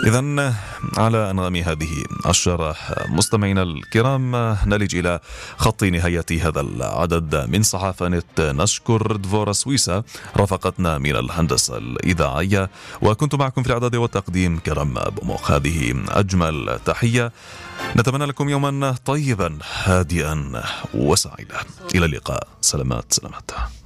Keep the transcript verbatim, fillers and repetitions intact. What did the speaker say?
إذن على أنغام هذه الشرح مستمعينا الكرام نلج إلى خط نهاية هذا العدد من صحافة نت. نشكر دفورا سويسا رافقتنا من الهندسة الإذاعية، وكنت معكم في الإعداد والتقديم كرم بوموخ. هذه أجمل تحية، نتمنى لكم يوما طيبا هادئا وسعيدا. إلى اللقاء. سلامات سلامات.